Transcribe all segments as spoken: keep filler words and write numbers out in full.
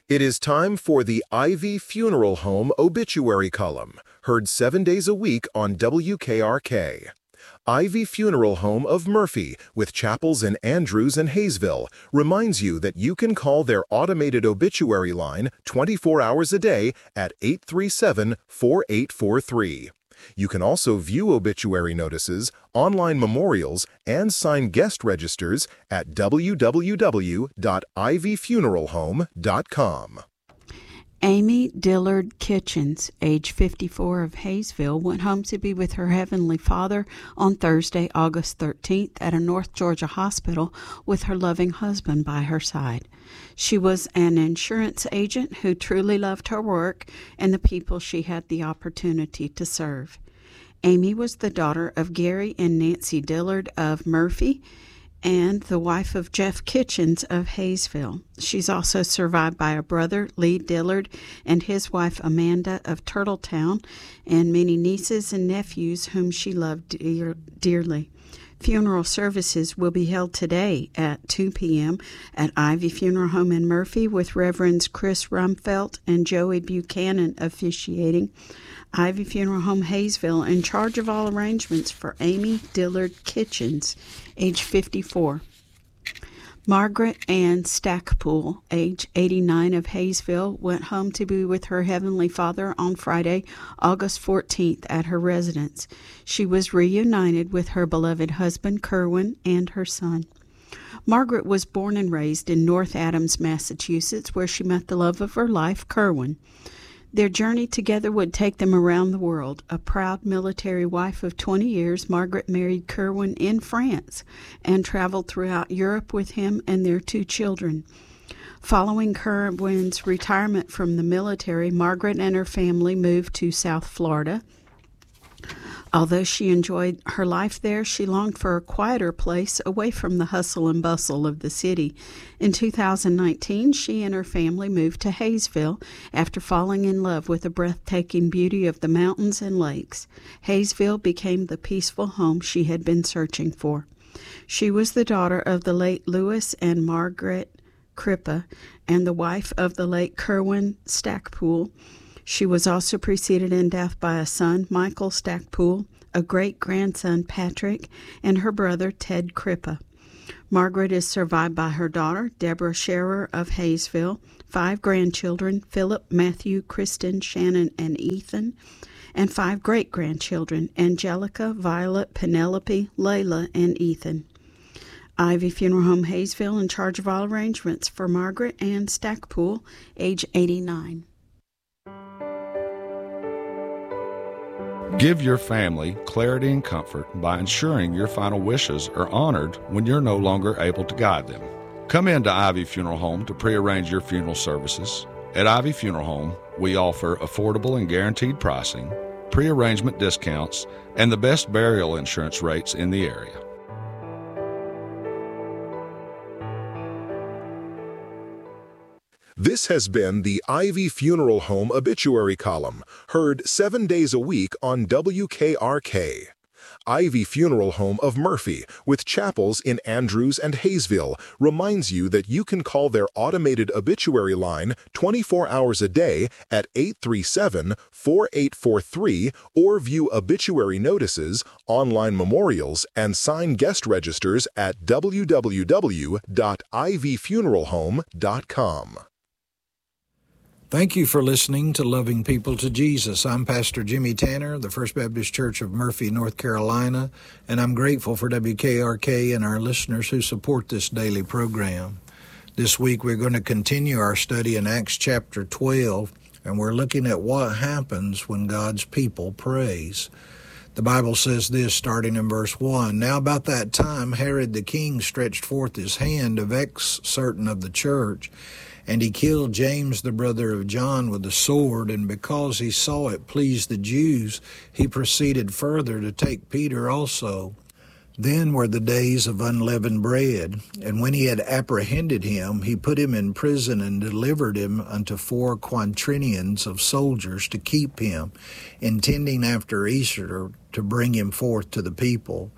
It is time for the Ivy Funeral Home obituary column, heard seven days a week on W K R K. Ivy Funeral Home of Murphy, with chapels in Andrews and Hayesville, reminds you that you can call their automated obituary line twenty-four hours a day at eight three seven, four eight four three. You can also view obituary notices, online memorials, and sign guest registers at w w w dot ivy funeral home dot com. Amy Dillard Kitchens, age fifty-four, of Hayesville, went home to be with her Heavenly Father on Thursday, August thirteenth, at a North Georgia hospital with her loving husband by her side. She was an insurance agent who truly loved her work and the people she had the opportunity to serve. Amy was the daughter of Gary and Nancy Dillard of Murphy and the wife of Jeff Kitchens of Hayesville. She's also survived by a brother, Lee Dillard, and his wife, Amanda of Turtletown, and many nieces and nephews whom she loved dear, dearly. Funeral services will be held today at two p.m. at Ivy Funeral Home in Murphy, with Reverends Chris Rumfelt and Joey Buchanan officiating. Ivy Funeral Home Hayesville in charge of all arrangements for Amy Dillard Kitchens, age fifty-four. Margaret Ann Stackpool, age eighty-nine, of Hayesville, went home to be with her Heavenly Father on Friday, August fourteenth, at her residence. She was reunited with her beloved husband, Kerwin, and her son. Margaret was born and raised in North Adams, Massachusetts, where she met the love of her life, Kerwin. Their journey together would take them around the world. A proud military wife of twenty years, Margaret married Kerwin in France and traveled throughout Europe with him and their two children. Following Kerwin's retirement from the military, Margaret and her family moved to South Florida. Although she enjoyed her life there, she longed for a quieter place away from the hustle and bustle of the city. In two thousand nineteen, she and her family moved to Hayesville after falling in love with the breathtaking beauty of the mountains and lakes. Hayesville became the peaceful home she had been searching for. She was the daughter of the late Lewis and Margaret Crippa and the wife of the late Kerwin Stackpool. She was also preceded in death by a son, Michael Stackpool, a great-grandson, Patrick, and her brother, Ted Crippa. Margaret is survived by her daughter, Deborah Scherer of Hayesville, five grandchildren, Philip, Matthew, Kristen, Shannon, and Ethan, and five great-grandchildren, Angelica, Violet, Penelope, Layla, and Ethan. Ivy Funeral Home Hayesville in charge of all arrangements for Margaret Ann Stackpool, age eighty-nine. Give your family clarity and comfort by ensuring your final wishes are honored when you're no longer able to guide them. Come into Ivy Funeral Home to prearrange your funeral services. At Ivy Funeral Home, we offer affordable and guaranteed pricing, prearrangement discounts, and the best burial insurance rates in the area. This has been the Ivy Funeral Home obituary column, heard seven days a week on W K R K. Ivy Funeral Home of Murphy, with chapels in Andrews and Hayesville, reminds you that you can call their automated obituary line twenty-four hours a day at eight three seven, four eight four three or view obituary notices, online memorials, and sign guest registers at w w w dot ivy funeral home dot com. Thank you for listening to Loving People to Jesus. I'm Pastor Jimmy Tanner, the First Baptist Church of Murphy, North Carolina, and I'm grateful for W K R K and our listeners who support this daily program. This week we're going to continue our study in Acts chapter twelve, and we're looking at what happens when God's people praise. The Bible says this, starting in verse one, Now about that time Herod the king stretched forth his hand to vex certain of the church, and he killed James the brother of John with a sword, and because he saw it pleased the Jews, he proceeded further to take Peter also. Then were the days of unleavened bread, and when he had apprehended him, he put him in prison and delivered him unto four quaternions of soldiers to keep him, intending after Easter to bring him forth to the people.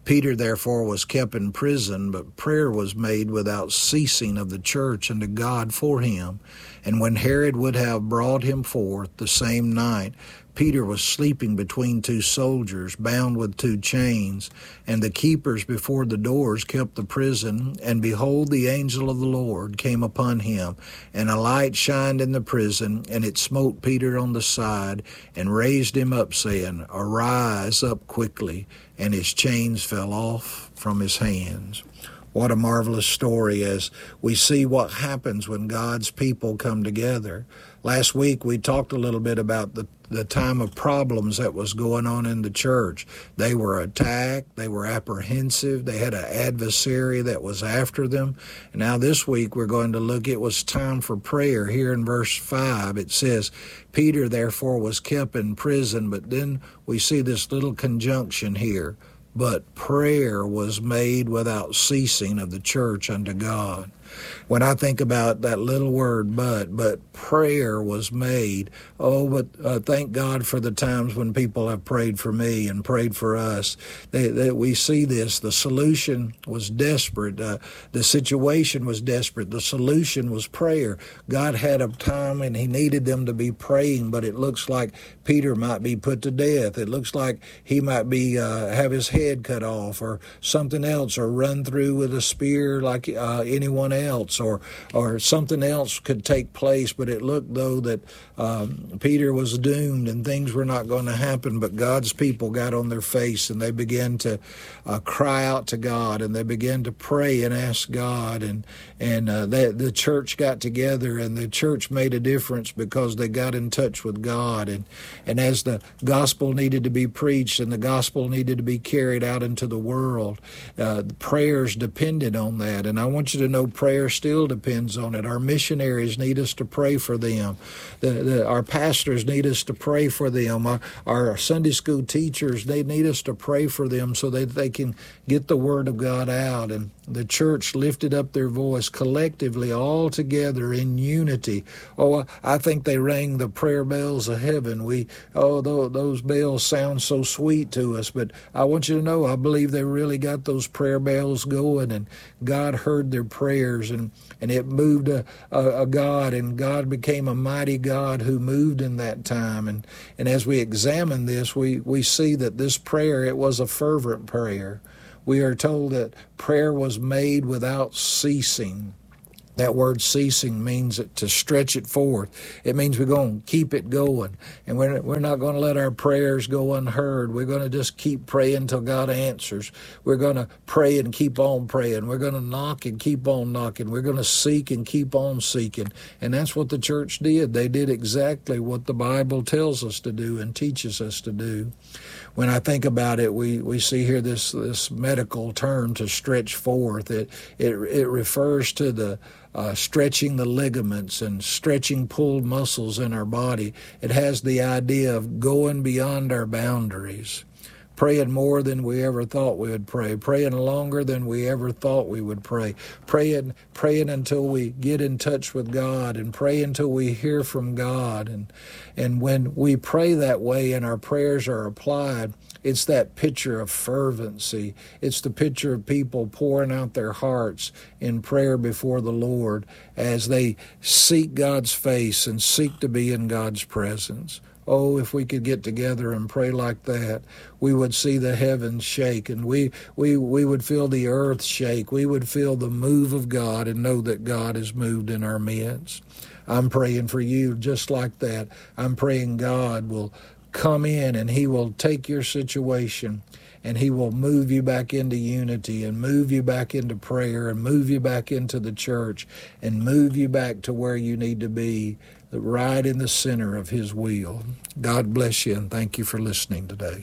Peter therefore was kept in prison, but prayer was made without ceasing of the church unto God for him. And when Herod would have brought him forth the same night, Peter was sleeping between two soldiers, bound with two chains, and the keepers before the doors kept the prison. And behold, the angel of the Lord came upon him, and a light shined in the prison, and it smote Peter on the side, and raised him up, saying, Arise up quickly. And his chains fell off from his hands. What a marvelous story as we see what happens when God's people come together. Last week we talked a little bit about the, the time of problems that was going on in the church. They were attacked, they were apprehensive, they had an adversary that was after them. And now this week we're going to look, it was time for prayer. Here in verse five it says, Peter therefore was kept in prison, but then we see this little conjunction here. But prayer was made without ceasing of the church unto God. When I think about that little word, but, but prayer was made. Oh, but uh, thank God for the times when people have prayed for me and prayed for us. They, they, we see this. The solution was desperate. Uh, the situation was desperate. The solution was prayer. God had a time and he needed them to be praying, but it looks like Peter might be put to death. It looks like he might be uh, have his head cut off or something else, or run through with a spear like uh, anyone else, or or something else could take place. But it looked, though, that um, Peter was doomed and things were not going to happen. But God's people got on their face and they began to uh, cry out to God, and they began to pray and ask God. And and uh, they, the church got together, and the church made a difference because they got in touch with God. And and as the gospel needed to be preached and the gospel needed to be carried out into the world, uh, the prayers depended on that. And I want you to know prayer still depends on it. Our missionaries need us to pray for them. The, the, our pastors need us to pray for them. Our, our Sunday school teachers, they need us to pray for them so that they can get the word of God out. And the church lifted up their voice collectively, all together in unity. Oh, I think they rang the prayer bells of heaven. We, oh, those bells sound so sweet to us, but I want you to know, I believe they really got those prayer bells going, and God heard their prayers, and, and it moved a, a, a God, and God became a mighty God who moved in that time. And, and as we examine this, we, we see that this prayer, it was a fervent prayer. We are told that prayer was made without ceasing. That word ceasing means to stretch it forth. It means we're going to keep it going. And we're, we're not going to let our prayers go unheard. We're going to just keep praying until God answers. We're going to pray and keep on praying. We're going to knock and keep on knocking. We're going to seek and keep on seeking. And that's what the church did. They did exactly what the Bible tells us to do and teaches us to do. When I think about it, we, we see here this, this medical term, to stretch forth. It, it, it refers to the Uh, stretching the ligaments and stretching pulled muscles in our body. It has the idea of going beyond our boundaries, praying more than we ever thought we would pray, praying longer than we ever thought we would pray, praying praying until we get in touch with God, and pray until we hear from God. And and when we pray that way and our prayers are applied, it's that picture of fervency. It's the picture of people pouring out their hearts in prayer before the Lord as they seek God's face and seek to be in God's presence. Oh, if we could get together and pray like that, we would see the heavens shake, and we, we, we would feel the earth shake. We would feel the move of God and know that God has moved in our midst. I'm praying for you just like that. I'm praying God will come in and he will take your situation and he will move you back into unity and move you back into prayer and move you back into the church and move you back to where you need to be, right in the center of his will. God bless you, and thank you for listening today.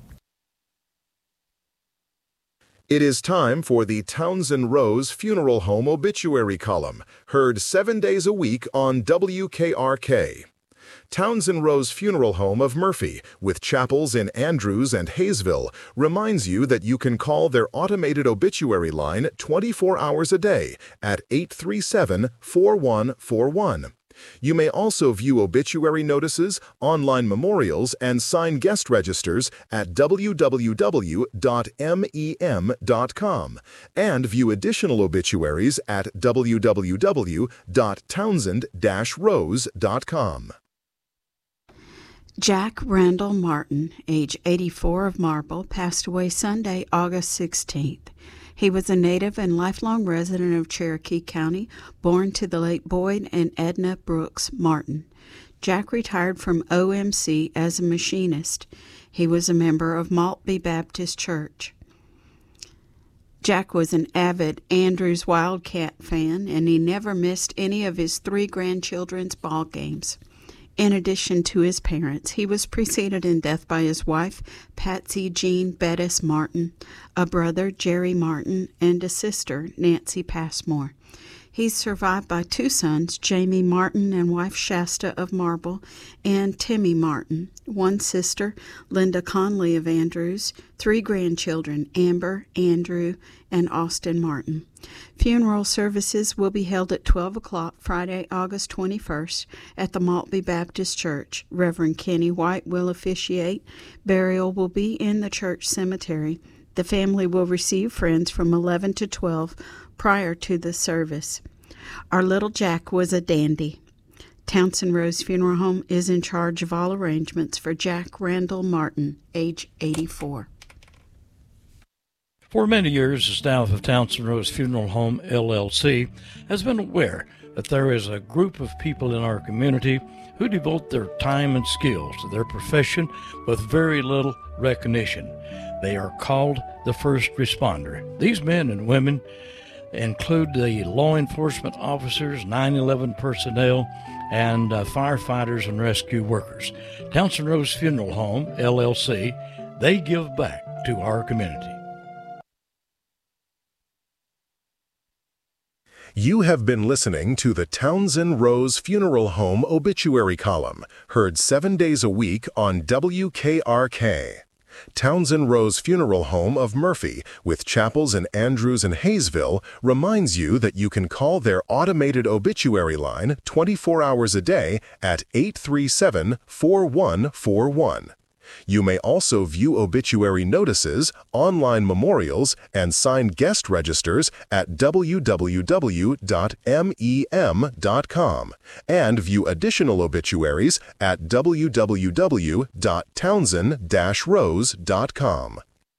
It is time for the Townsend Rose Funeral Home Obituary Column, heard seven days a week on W K R K. Townsend Rose Funeral Home of Murphy, with chapels in Andrews and Hayesville, reminds you that you can call their automated obituary line twenty-four hours a day at eight three seven, four one four one. You may also view obituary notices, online memorials, and sign guest registers at w w w dot mem dot com and view additional obituaries at w w w dot townsend dash rose dot com. Jack Randall Martin, age eighty-four, of Marble, passed away Sunday, August sixteenth. He was a native and lifelong resident of Cherokee County, born to the late Boyd and Edna Brooks Martin. Jack retired from O M C as a machinist. He was a member of Maltby Baptist Church. Jack was an avid Andrews Wildcat fan, and he never missed any of his three grandchildren's ball games. In addition to his parents, he was preceded in death by his wife, Patsy Jean Bettis Martin, a brother, Jerry Martin, and a sister, Nancy Passmore. He's survived by two sons, Jamie Martin and wife Shasta of Marble, and Timmy Martin, one sister, Linda Conley of Andrews, three grandchildren, Amber, Andrew, and Austin Martin. Funeral services will be held at twelve o'clock Friday, August twenty-first at the Maltby Baptist Church. Reverend Kenny White will officiate. Burial will be in the church cemetery. The family will receive friends from eleven to twelve prior to the service. Our little Jack was a dandy. Townsend Rose Funeral Home is in charge of all arrangements for Jack Randall Martin, age eighty-four. For many years, the staff of Townsend Rose Funeral Home, L L C, has been aware that there is a group of people in our community who devote their time and skills to their profession with very little recognition. They are called the first responder. These men and women include the law enforcement officers, nine eleven personnel, and uh, firefighters and rescue workers. Townsend Rose Funeral Home, L L C, they give back to our community. You have been listening to the Townsend Rose Funeral Home obituary column, heard seven days a week on W K R K. Townsend Rose Funeral Home of Murphy, with chapels in Andrews and Hayesville, reminds you that you can call their automated obituary line twenty-four hours a day at eight three seven, four one four one. You may also view obituary notices, online memorials, and signed guest registers at w w w dot mem dot com and view additional obituaries at w w w dot townsend dash rose dot com.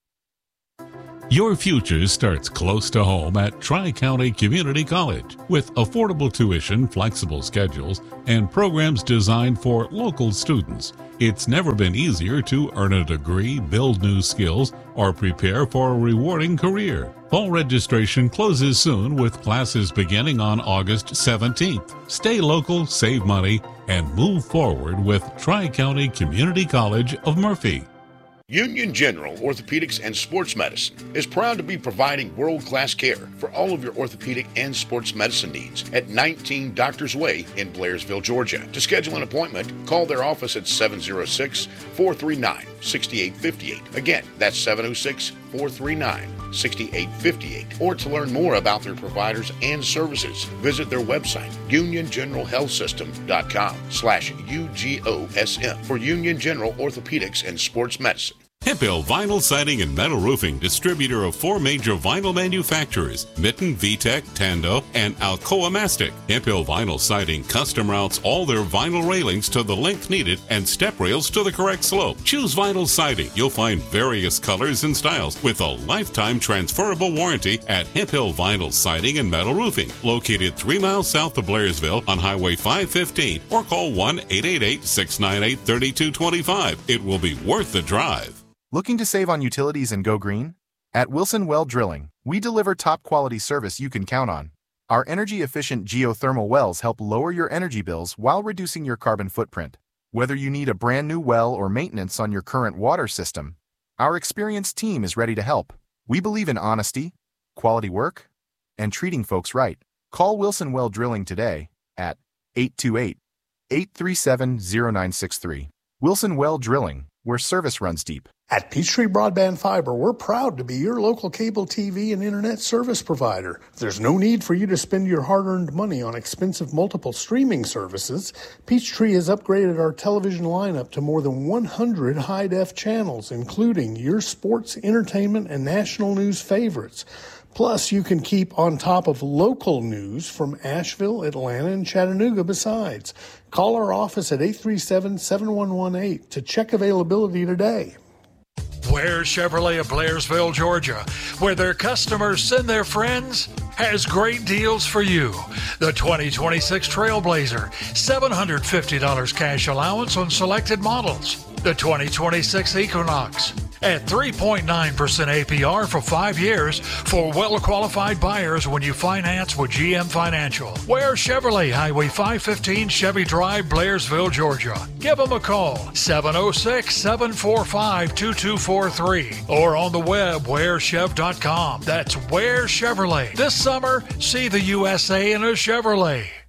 Your future starts close to home at Tri-County Community College with affordable tuition, flexible schedules, and programs designed for local students. It's never been easier to earn a degree, build new skills, or prepare for a rewarding career. Fall registration closes soon with classes beginning on August seventeenth. Stay local, save money, and move forward with Tri-County Community College of Murphy. Union General Orthopedics and Sports Medicine is proud to be providing world-class care for all of your orthopedic and sports medicine needs at nineteen Doctors Way in Blairsville, Georgia. To schedule an appointment, call their office at seven oh six, four three nine, six eight five eight. Again, that's seven oh six, four three nine, six eight five eight. Or to learn more about their providers and services, visit their website, union general health system dot com slash U G O S M for Union General Orthopedics and Sports Medicine. Hemphill Vinyl Siding and Metal Roofing, distributor of four major vinyl manufacturers, Mitten, VTech, Tando, and Alcoa Mastic. Hemphill Vinyl Siding custom routes all their vinyl railings to the length needed and step rails to the correct slope. Choose Vinyl Siding. You'll find various colors and styles with a lifetime transferable warranty at Hemphill Vinyl Siding and Metal Roofing, located three miles south of Blairsville on Highway five fifteen, or call one eight eight eight, six nine eight, three two two five. It will be worth the drive. Looking to save on utilities and go green? At Wilson Well Drilling, we deliver top-quality service you can count on. Our energy-efficient geothermal wells help lower your energy bills while reducing your carbon footprint. Whether you need a brand new well or maintenance on your current water system, our experienced team is ready to help. We believe in honesty, quality work, and treating folks right. Call Wilson Well Drilling today at eight two eight, eight three seven, zero nine six three. Wilson Well Drilling, where service runs deep. At Peachtree Broadband Fiber, we're proud to be your local cable T V and internet service provider. There's no need for you to spend your hard-earned money on expensive multiple streaming services. Peachtree has upgraded our television lineup to more than one hundred high-def channels, including your sports, entertainment, and national news favorites. Plus, you can keep on top of local news from Asheville, Atlanta, and Chattanooga besides. Call our office at eight three seven, seven one one eight to check availability today. Ware Chevrolet of Blairsville, Georgia, where their customers send their friends, has great deals for you. The twenty twenty-six Trailblazer, seven hundred fifty dollars cash allowance on selected models. The twenty twenty-six Equinox, at three point nine percent A P R for five years for well-qualified buyers when you finance with G M Financial. Ware Chevrolet, Highway five fifteen, Chevy Drive, Blairsville, Georgia. Give them a call, seven oh six, seven four five, two two four three, or on the web, ware chev dot com. That's Ware Chevrolet. This summer, see the U S A in a Chevrolet.